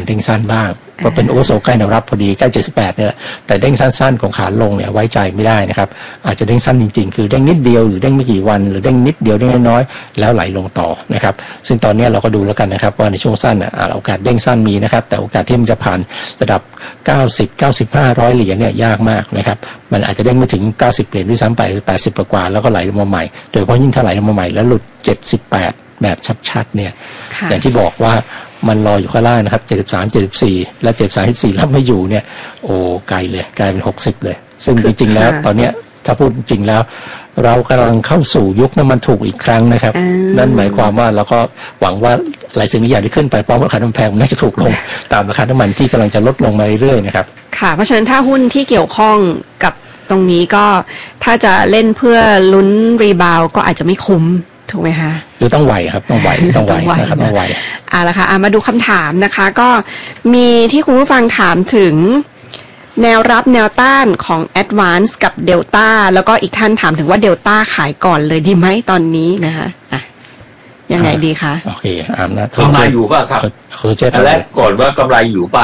เด้งสั้นบ้างก็เป็นโอเวอร์โซใกล้แนวรับพอดีใกล้78เนี่ยแต่เด้งสั้นๆของขาลงเนี่ยไว้ใจไม่ได้นะครับอาจจะเด้งสั้นจริงๆคือเด้งนิดเดียวหรือเด้งไม่กี่วันหรือเด้งนิดเดียวเด้งน้อยๆแล้วไหลลงต่อนะครับซึ่งตอนนี้เราก็ดูแล้วกันนะครับว่าในช่วงสั้นโอกาสเด้งสั้นมีนะครับแต่โอกาสที่มันจะผ่านระดับ90 95 100เหรียญเนี่ยยากมากนะครับมันอาจจะเด้งไม่ถึง90เหรียญด้วยซ้ำไป80กว่าแล้วก็ไหลลงมาใหม่โดยเฉพาะยิ่งถ้าไหลลงมาใหม่แล้วหลุด78แบบชัดๆเนี่ยอย่างที่บอกว่ามันรออยู่ข้างล่างนะครับ73 74และ73 74รับไม่อยู่เนี่ยโอ้ไกลเลยกลายเป็น60เลยซึ่งจริงๆแล้วตอนเนี้ยถ้าพูดจริงแล้วเรากำลังเข้าสู่ยุคน้ำมันถูกอีกครั้งนะครับนั่นหมายความว่าเราก็หวังว่าหลายสิ่งอย่างที่ขึ้นไปพร้อมกับราคาน้ำแพงมันน่าจะถูกลงตามราคาน้ำมันที่กำลังจะลดลงมาเรื่อยๆนะครับค่ะเพราะฉะนั้นถ้าหุ้นที่เกี่ยวข้องกับตรงนี้ก็ถ้าจะเล่นเพื่อลุ้นรีบาวก็อาจจะไม่คุ้มถูกไหมคะคือต้องไวครับต้องไวนะครับต้องไวละค่ะมาดูคำถามนะคะก็มีที่คุณผู้ฟังถามถึงแนวรับแนวต้านของ Advance กับ Delta แล้วก็อีกท่านถามถึงว่า Delta ขายก่อนเลยดีไหมตอนนี้นะคะยังไงดีคะโอเคนะกำไรอยู่ป่ะครับแรกก่อนว่ากำไรอยู่ป่ะ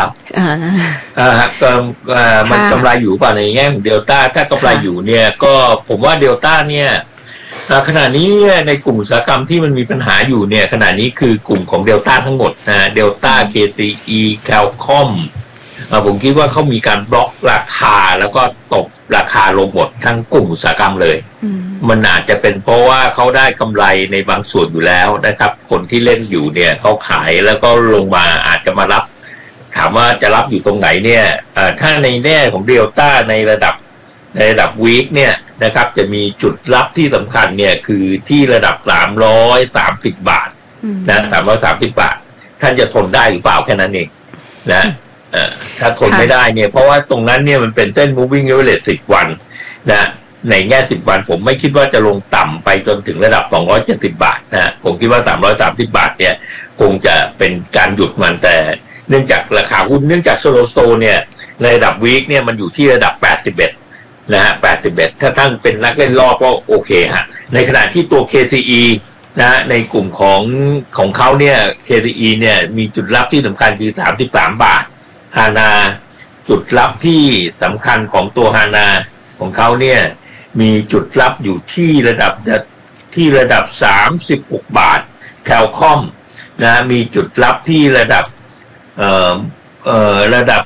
มันกำไรอยู่ป่ะในแง่ของ Delta ถ้ากำไรอยู่เนี่ยก็ผมว่า Delta เนี่ยขณะนี้ในกลุ่มอุตสาหกรรมที่มันมีปัญหาอยู่เนี่ยขณะนี้คือกลุ่มของ Delta ทั้งหมดนะDelta KTE Qualcommผมคิดว่าเขามีการบล็อกราคาแล้วก็ตบราคาลงหมดทั้งกลุ่มอุตสาหกรรมเลยมันอาจจะเป็นเพราะว่าเขาได้กำไรในบางส่วนอยู่แล้วนะครับคนที่เล่นอยู่เนี่ยเขาขายแล้วก็ลงมาอาจจะมารับถามว่าจะรับอยู่ตรงไหนเนี่ยถ้าในแง่ของ Delta ในระดับวีคเนี่ยนะครับจะมีจุดรับที่สำคัญเนี่ยคือที่ระดับ330 บาทนะ330 บาทท่านจะทนได้หรือเปล่าแค่นั้นเองนะถ้าทนไม่ได้เนี่ยเพราะว่าตรงนั้นเนี่ยมันเป็นเส้น moving average 10 วันนะในแง่10 วันผมไม่คิดว่าจะลงต่ำไปจนถึงระดับ270 บาทนะผมคิดว่า330 บาทเนี่ยคงจะเป็นการหยุดมันแต่เนื่องจากราคาหุ้นเนื่องจากโซโลสโตเนี่ยในระดับวีคเนี่ยมันอยู่ที่ระดับ81นะฮะ81ถ้าท่านเป็นนักเล่นรอบก็โอเคฮะในขณะที่ตัว KTE นะในกลุ่มของเขาเนี่ย KTE เนี่ยมีจุดรับที่สำคัญคือ33 บาทฮานาจุดรับที่สำคัญของตัวฮานาของเขาเนี่ยมีจุดรับอยู่ที่ระดับ36 บาทแคลคอมนะมีจุดรับที่ระดับ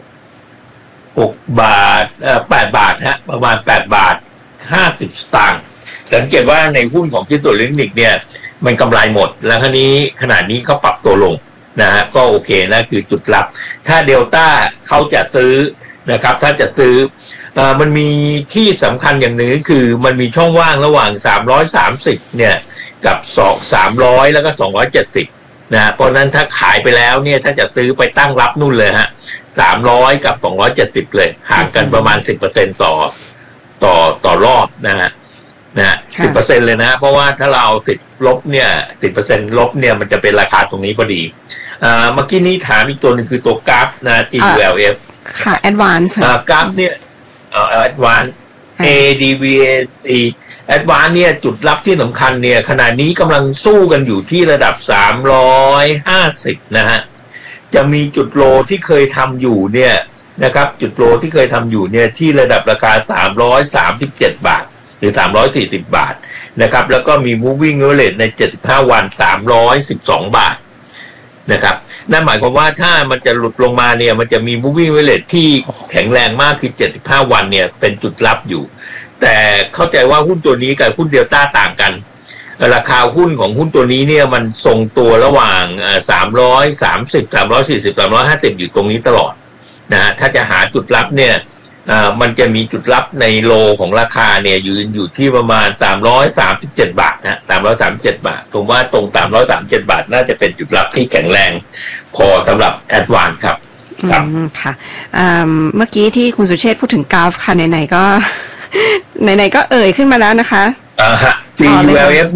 6 บาท8 บาทฮะประมาณ8 บาท 50 สตางค์สังเกตว่าในหุ้นของคิโตเทคนิคเนี่ยมันกำไรหมดแล้วทีนี้ขนาดนี้เขาปรับตัวลงนะฮะก็โอเคนะคือจุดรับถ้าเดลต้าเขาจะซื้อนะครับถ้าจะซื้อมันมีที่สำคัญอย่างหนึ่งคือมันมีช่องว่างระหว่าง330เนี่ยกับ300แล้วก็270นะเพราะนั้นถ้าขายไปแล้วเนี่ยถ้าจะซื้อไปตั้งรับนู่นเลยฮะ300กับ270เลยห่างกันประมาณ 10% ต่อรอบนะฮะ10% เลยนะเพราะว่าถ้าเราเอาติดลบเนี่ย 10% ลบเนี่ยมันจะเป็นราคาตรงนี้พอดีเมื่อกี้นี้ถามอีกตัวหนึ่งคือตัวกราฟนะ GULF ค่ะ Advance กราฟเนี่ยAdvance ADVAC Advance เนี่ยจุดรับที่สำคัญเนี่ยขณะนี้กำลังสู้กันอยู่ที่ระดับ350นะฮะจะมีจุดโลที่เคยทำอยู่เนี่ยนะครับจุดโลที่เคยทำอยู่เนี่ยที่ระดับราคา337 บาทหรือ340 บาทนะครับแล้วก็มี moving average ใน75 วัน312 บาทนะครับนั่นหมายความว่าถ้ามันจะหลุดลงมาเนี่ยมันจะมี moving average ที่แข็งแรงมากคือ75 วันเนี่ยเป็นจุดรับอยู่แต่เข้าใจว่าหุ้นตัวนี้กับหุ้นเดลต้าต่างกันราคาหุ้นของหุ้นตัวนี้เนี่ยมันทรงตัวระหว่าง330 340 350อยู่ตรงนี้ตลอดนะถ้าจะหาจุดรับเนี่ยมันจะมีจุดรับในโลของราคาเนี่ยอยู่ที่ประมาณ337 บาทนะ337 บาทผมว่าตรง337 บาทน่าจะเป็นจุดรับที่แข็งแรงพอสำหรับ Advance ครับค่ะเมื่อกี้ที่คุณสุเชษฐ์พูดถึงกราฟค่ะไหนๆก็เอ่ยขึ้นมาแล้วนะคะ GULF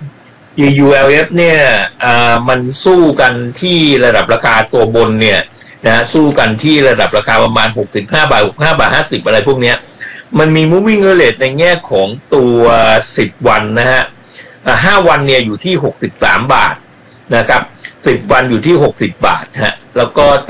เนี่ยมันสู้กันที่ระดับราคาตัวบนเนี่ยนะสู้กันที่ระดับราคาประมาณ65 บาท65 บาท 50อะไรพวกเนี้ยมันมี moving average ในแง่ของตัว10 วันนะฮะ5 วันเนี่ยอยู่ที่63 บาทนะครับ10 วันอยู่ที่60 บาทฮะแล้วก็